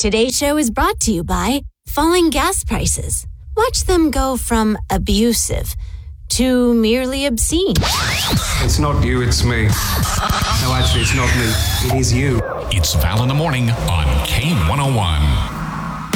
Today's show is brought to you by falling gas prices. Watch them go from abusive to merely obscene. It's not you, it's me. No, actually, it's not me. It is you. It's Val in the Morning on K101.